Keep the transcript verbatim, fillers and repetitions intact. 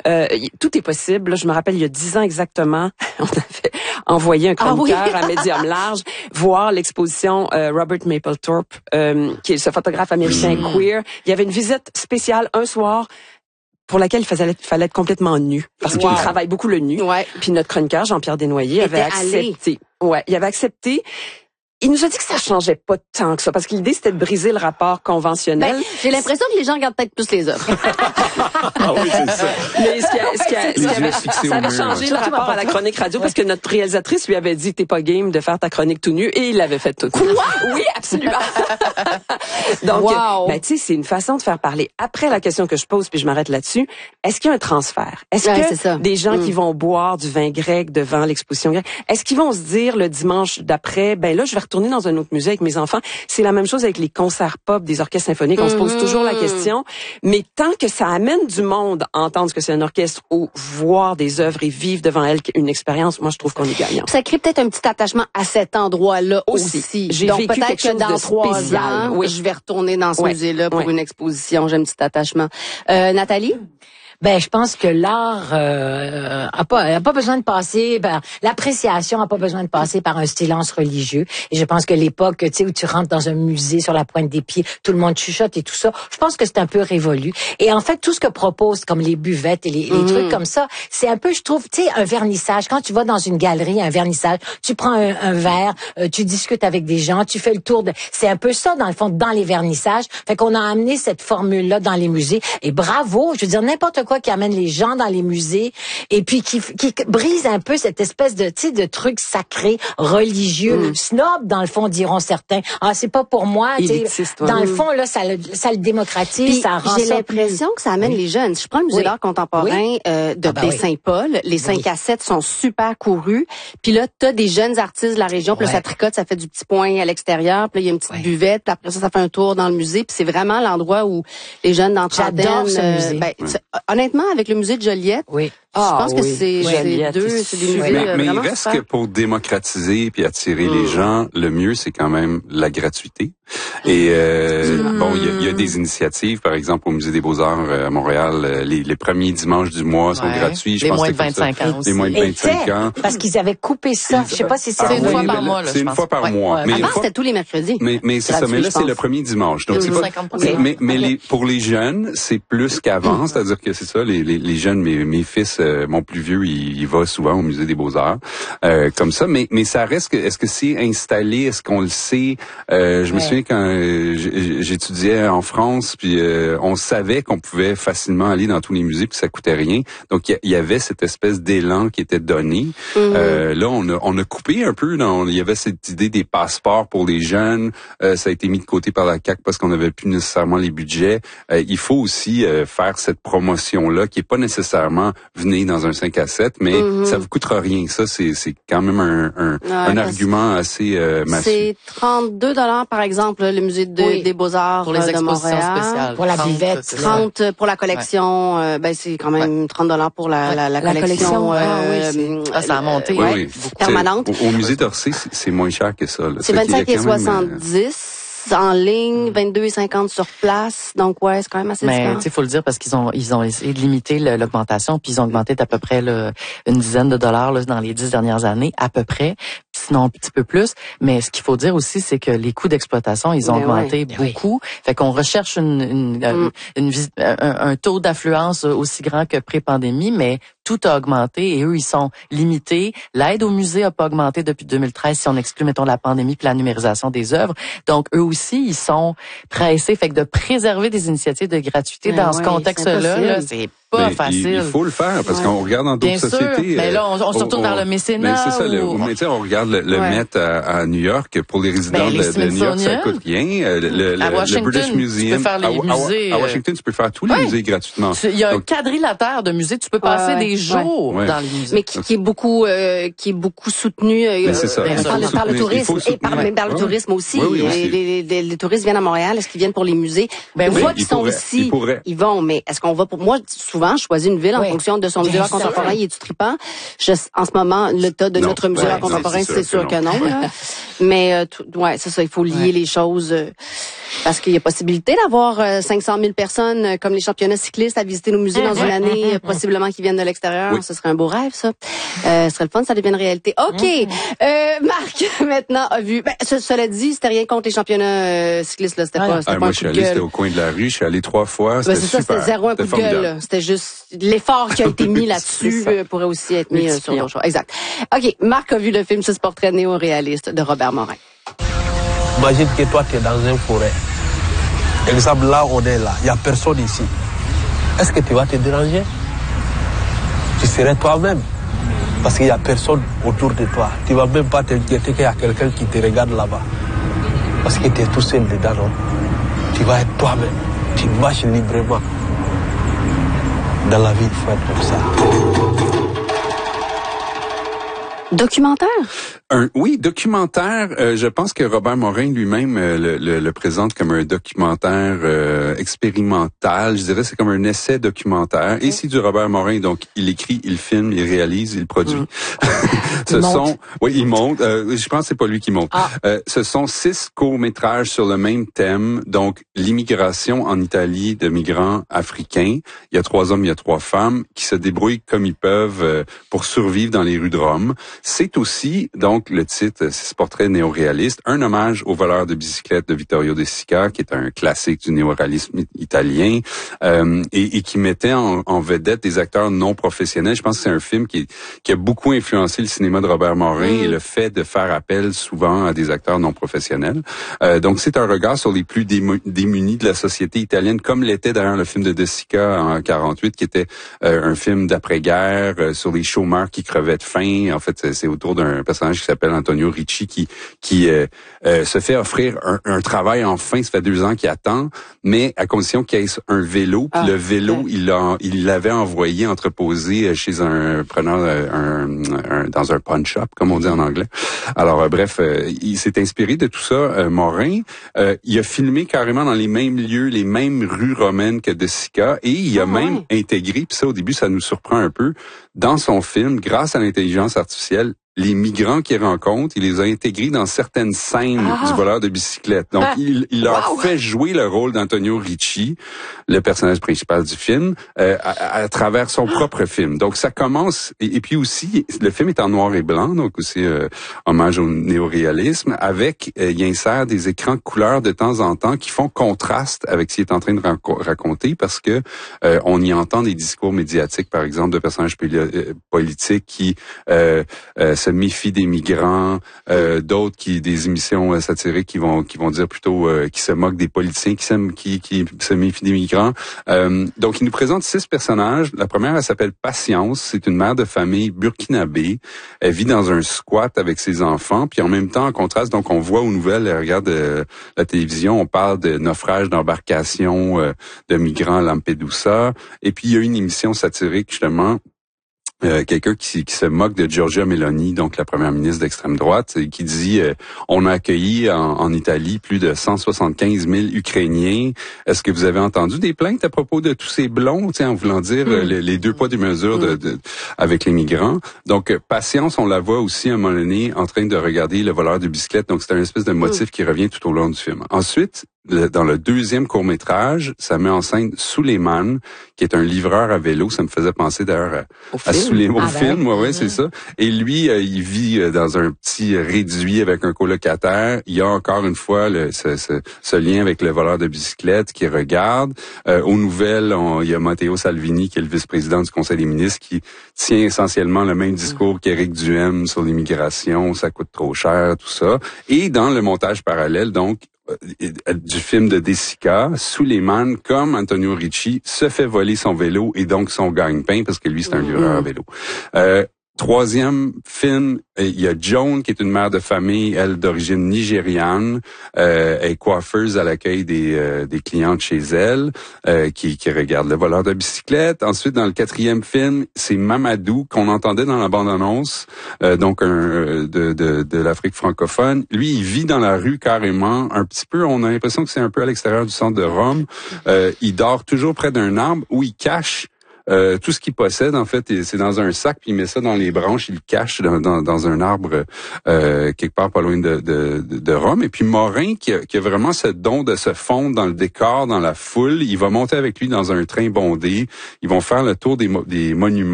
Euh, tout est possible. Là, je me rappelle, il y a dix ans exactement, on avait envoyé un chroniqueur ah oui. à Médium Large voir l'exposition euh, Robert Mapplethorpe, euh, qui est ce photographe américain mmh. queer. Il y avait une visite spéciale un soir pour laquelle il fallait, fallait être complètement nu, parce wow. qu'il travaille beaucoup le nu. Ouais. Puis notre chroniqueur, Jean-Pierre Desnoyers, avait accepté. Allé. Ouais, il avait accepté. Il nous a dit que ça changeait pas tant que ça, parce que l'idée, c'était de briser le rapport conventionnel. Ben, j'ai l'impression que les gens regardent peut-être plus les œuvres. Ah oui, c'est ça. Mais ce qui, a, ce qui, a, ce qui avait, ça avait changé le rapport à la chronique radio, parce que notre réalisatrice lui avait dit, t'es pas game de faire ta chronique tout nu, et il l'avait fait tout nu. Quoi? Oui, absolument. Donc, wow. ben, tu sais, c'est une façon de faire parler. Après, la question que je pose, puis je m'arrête là-dessus, est-ce qu'il y a un transfert? Est-ce ouais, que c'est des gens mm. qui vont boire du vin grec devant l'exposition grecque, est-ce qu'ils vont se dire le dimanche d'après, ben là, je vais retourner dans un autre musée avec mes enfants? C'est la même chose avec les concerts pop des orchestres symphoniques. On mm-hmm. se pose toujours la question. Mais tant que ça amène du monde à entendre ce que c'est un orchestre ou voir des œuvres et vivre devant elles une expérience, moi, je trouve qu'on est gagnant. Ça crée peut-être un petit attachement à cet endroit-là aussi. aussi. J'ai Donc, vécu peut-être que dans trois ans, oui. je vais retourner dans ce oui. musée-là pour oui. une exposition. J'ai un petit attachement. Euh, Nathalie? Ben, je pense que l'art euh, a pas a pas besoin de passer, ben, l'appréciation a pas besoin de passer par un silence religieux. Et je pense que l'époque, tu sais, où tu rentres dans un musée sur la pointe des pieds, tout le monde chuchote et tout ça, je pense que c'est un peu révolu. Et en fait, tout ce que propose, comme les buvettes et les, les mmh. trucs comme ça, c'est un peu, je trouve, tu sais, un vernissage. Quand tu vas dans une galerie, un vernissage, tu prends un, un verre, euh, tu discutes avec des gens, tu fais le tour de... C'est un peu ça, dans le fond, dans les vernissages. Fait qu'on a amené cette formule-là dans les musées. Et bravo, je veux dire, n'importe quoi quoi qui amène les gens dans les musées et puis qui, qui brise un peu cette espèce de, tu sais, de truc sacré, religieux, mm. snob dans le fond, diront certains. Ah, c'est pas pour moi. Élitiste, dans ouais. le fond, là, ça le, ça le démocratise, puis, ça rend j'ai ça l'impression plus... que ça amène oui. les jeunes. Si je prends le musée oui. d'art contemporain oui. euh, de ah ben des oui. Saint-Paul, les cinq à sept sont super courus. Puis là, t'as des jeunes artistes de la région, puis ouais. là, ça tricote, ça fait du petit point à l'extérieur, puis là, il y a une petite ouais. buvette, puis après ça, ça fait un tour dans le musée, puis c'est vraiment l'endroit où les jeunes dans trentaine... J'adore ce musée. Euh, ben, oui. Honnêtement, avec le musée de Joliette, oui. Ah, je pense oui. que c'est, oui. c'est deux, c'est des musées mais, mais vraiment il reste super. que pour démocratiser puis attirer mmh. les gens, le mieux c'est quand même la gratuité. Et euh, mmh. bon, il y a, y a des initiatives, par exemple au Musée des Beaux-Arts à Montréal, les, les premiers dimanches du mois sont ouais. gratuits. Je les pense moins que de vingt-cinq ans aussi. Les moins de vingt-cinq ans. Parce qu'ils avaient coupé ça. Je sais pas si c'est ah, une oui, fois par mois. C'est une fois par ouais. mois. Ouais. Mais avant, fois... c'était tous les mercredis. Mais, mais c'est ça. Mais là, c'est le premier dimanche. Donc, c'est pas... okay. Mais, mais les, pour les jeunes, c'est plus qu'avant. C'est-à-dire que c'est ça, les, les, les jeunes, mes, mes fils, euh, mon plus vieux, il, il va souvent au Musée des Beaux-Arts, euh, comme ça. Mais, mais ça reste que, est-ce que c'est installé? Est-ce qu'on le sait? Euh, je ouais. me souviens quand euh, j'étudiais en France, puis euh, on savait qu'on pouvait facilement aller dans tous les musées, puis ça coûtait rien. Donc, il y, y avait cette espèce d'élan qui était donné. Mm-hmm. Euh, là, on a, on a coupé un peu. Il y avait cette idée des passeports pour les jeunes. Euh, ça a été mis de côté par la C A Q parce qu'on n'avait plus nécessairement les budgets. Euh, il faut aussi euh, faire cette promotion-là qui est pas nécessairement venir dans un cinq à sept, mais mm-hmm. ça vous coûtera rien. Ça, c'est, c'est quand même un, un, ouais, un argument assez euh, massif. C'est trente-deux dollars par exemple, le musée de, oui. des Beaux-Arts pour les de expositions Montréal. spéciales. Pour la buvette. trente pour la collection. Ouais. Euh, ben c'est quand même ouais. trente dollars pour la, ouais. la, la, la collection. collection euh, ah, oui, ah, ça a monté. Oui, oui. Permanente. Au, au musée d'Orsay, c'est, c'est moins cher que ça. Là. C'est vingt-cinq et soixante-dix. En ligne, vingt-deux et cinquante sur place. Donc, ouais, c'est quand même assez Mais, différent. tu sais, faut le dire parce qu'ils ont, ils ont essayé de limiter le, l'augmentation, puis ils ont augmenté d'à peu près là, une dizaine de dollars là, dans les dix dernières années, à peu près. Puis sinon, un petit peu plus. Mais ce qu'il faut dire aussi, c'est que les coûts d'exploitation, ils ont mais augmenté ouais. beaucoup. Oui. Fait qu'on recherche une, une, mm. une, une un, un taux d'affluence aussi grand que pré-pandémie, mais tout a augmenté et eux, ils sont limités. L'aide au musée a pas augmenté depuis deux mille treize si on exclut, mettons, la pandémie puis la numérisation des œuvres. Donc, eux aussi, ils sont pressés. Fait que de préserver des initiatives de gratuité mais dans ouais, ce contexte-là, là, c'est pas mais facile. Il, il faut le faire parce ouais. qu'on regarde dans d'autres Bien sociétés. Sûr. Mais là, on, on se retourne on, vers le mécénat. Mais c'est ça. Ou... Le, mais tu sais, on regarde le, le ouais. Met à, à New York pour les résidents ben, les de, de New York, ça coûte rien. Le, le, à Washington, le British Museum, tu peux faire les à, musées. À, à Washington, tu peux faire tous les ouais. musées gratuitement. Il y a Donc, un quadrilatère de musées. Tu peux passer ouais. des jours ouais. dans les musées. Mais qui, qui est beaucoup, euh, qui est beaucoup soutenu euh, c'est ça. par, le, par le tourisme et par, même par le tourisme aussi. Oui, oui, aussi. Les, les, les touristes viennent à Montréal. Est-ce qu'ils viennent pour les musées? Ben, une fois qu'ils sont ici, ils vont. Mais est-ce qu'on va pour moi souvent je choisis une ville en fonction de son musée d'art contemporain, il est-tu trippant? Je, en ce moment, l'état de non, notre musée d'art contemporain, c'est sûr, c'est sûr que non. Que non. Mais, euh, t- ouais, c'est ça, il faut lier ouais. les choses. Euh, Parce qu'il y a possibilité d'avoir euh, cinq cent mille personnes euh, comme les championnats cyclistes à visiter nos musées dans une année, euh, possiblement qui viennent de l'extérieur. Oui. Ce serait un beau rêve, ça. Euh, ce serait le fun, ça devient une réalité. OK. Euh, Marc, maintenant, a vu... Ben, ce, cela dit, c'était rien contre les championnats euh, cyclistes. Là. C'était ouais. pas, c'était ah, pas moi, un je suis coup allé, de gueule. c'était au coin de la rue. Je suis allé trois fois. C'était ben, c'est super. ça, c'était zéro un coup c'était de gueule. Là. C'était juste... L'effort qui a été mis là-dessus euh, pourrait aussi être mis euh, sur d'autres choses. Exact. OK. Marc a vu le film « Six portraits néo-réalistes » de Robert Morin. Imagine que toi, tu es dans une forêt. Exemple, là, on est là. Il n'y a personne ici. Est-ce que tu vas te déranger? Tu serais toi-même. Parce qu'il n'y a personne autour de toi. Tu ne vas même pas t'inquiéter qu'il y a quelqu'un qui te regarde là-bas. Parce que tu es tout seul dedans, non? Tu vas être toi-même. Tu marches librement. Dans la vie, il faut être comme ça. Documentaire? Un, oui, documentaire. Euh, je pense que Robert Morin lui-même euh, le, le, le présente comme un documentaire euh, expérimental. Je dirais c'est comme un essai documentaire. Okay. Et c'est du Robert Morin, donc il écrit, il filme, il réalise, il produit. Mm. Ce il sont, monte. oui, il monte. Euh, je pense que c'est pas lui qui monte. Ah. Euh, ce sont six courts-métrages sur le même thème, donc l'immigration en Italie de migrants africains. Il y a trois hommes, il y a trois femmes qui se débrouillent comme ils peuvent euh, pour survivre dans les rues de Rome. C'est aussi donc le titre, c'est ce portrait néo-réaliste, un hommage au voleur de bicyclette de Vittorio De Sica, qui est un classique du néo-réalisme italien, euh, et, et qui mettait en, en vedette des acteurs non professionnels. Je pense que c'est un film qui, qui a beaucoup influencé le cinéma de Robert Morin mmh. et le fait de faire appel souvent à des acteurs non professionnels. Euh, donc c'est un regard sur les plus dému- démunis de la société italienne, comme l'était d'ailleurs le film de De Sica en quarante-huit, qui était euh, un film d'après-guerre euh, sur les chômeurs qui crevaient de faim. En fait, c'est, c'est autour d'un personnage qui s'appelle Antonio Ricci qui qui euh, euh, se fait offrir un, un travail enfin, ça fait deux ans qu'il attend, mais à condition qu'il ait un vélo. Puis ah, le vélo, okay. il l'a il l'avait envoyé entreposé chez un preneur un, un, dans un pawn shop, comme on dit en anglais. Alors euh, bref, euh, il s'est inspiré de tout ça, euh, Morin. Euh, il a filmé carrément dans les mêmes lieux, les mêmes rues romaines que De Sica, et il a ah, même ouais. intégré, puis ça au début ça nous surprend un peu, dans son film, grâce à l'intelligence artificielle, les migrants qu'il rencontre, il les a intégrés dans certaines scènes ah. du voleur de bicyclette. Donc, ah. il, il leur wow. fait jouer le rôle d'Antonio Ricci, le personnage principal du film, euh, à, à travers son ah. propre film. Donc, ça commence... Et, et puis aussi, le film est en noir et blanc, donc aussi euh, hommage au néoréalisme, avec, euh, il insère des écrans de couleur de temps en temps qui font contraste avec ce qu'il est en train de rac- raconter, parce que euh, on y entend des discours médiatiques, par exemple, de personnages poli- politiques qui... Euh, euh, se méfient des migrants, euh, d'autres qui des émissions euh, satiriques qui vont qui vont dire plutôt euh, qui se moquent des politiciens, qui se qui, qui se méfient des migrants. Euh, donc il nous présente six personnages. La première, elle s'appelle Patience, c'est une mère de famille burkinabé. Elle vit dans un squat avec ses enfants, puis en même temps en contraste, donc on voit aux nouvelles, elle regarde euh, la télévision, on parle de naufrage d'embarcation euh, de migrants à Lampedusa, et puis il y a une émission satirique justement. Euh, quelqu'un qui, qui se moque de Giorgia Meloni, donc la première ministre d'extrême droite, et qui dit euh, on a accueilli en, en Italie plus de cent soixante-quinze mille Ukrainiens. Est-ce que vous avez entendu des plaintes à propos de tous ces blonds, en voulant dire mm. euh, les, les deux poids deux mesures de, de, avec les migrants? Donc euh, Patience, on la voit aussi à un moment donné en train de regarder le voleur de bicyclette. Donc c'est un espèce de motif mm. qui revient tout au long du film. Ensuite, le, dans le deuxième court-métrage, ça met en scène Suleiman, qui est un livreur à vélo. Ça me faisait penser d'ailleurs à, à Suleiman, au ah film, ben, ouais, ouais, mm-hmm. c'est ça. Et lui, euh, il vit euh, dans un petit réduit avec un colocataire. Il y a encore une fois le, ce, ce, ce lien avec le voleur de bicyclette qui regarde. Euh, aux nouvelles, on, il y a Matteo Salvini, qui est le vice-président du Conseil des ministres, qui tient essentiellement le même discours mm. qu'Éric Duhem sur l'immigration. Ça coûte trop cher, tout ça. Et dans le montage parallèle, donc, du film de De Sica, Suleiman, comme Antonio Ricci, se fait voler son vélo et donc son gagne-pain, parce que lui, c'est un livreur à vélo. Euh, Troisième film, il y a Joan, qui est une mère de famille, elle d'origine nigériane, euh, elle est coiffeuse à l'accueil des, euh, des clientes chez elle, euh, qui, qui regarde le voleur de bicyclette. Ensuite, dans le quatrième film, c'est Mamadou, qu'on entendait dans la bande-annonce, euh, donc un, de, de, de l'Afrique francophone. Lui, il vit dans la rue carrément, un petit peu, on a l'impression que c'est un peu à l'extérieur du centre de Rome. Euh, il dort toujours près d'un arbre où il cache Euh, tout ce qu'il possède, en fait, c'est dans un sac, puis il met ça dans les branches, il le cache dans, dans, dans un arbre euh, quelque part pas loin de, de, de Rome. Et puis Morin, qui a, qui a vraiment ce don de se fondre dans le décor, dans la foule, il va monter avec lui dans un train bondé. Ils vont faire le tour des, des monuments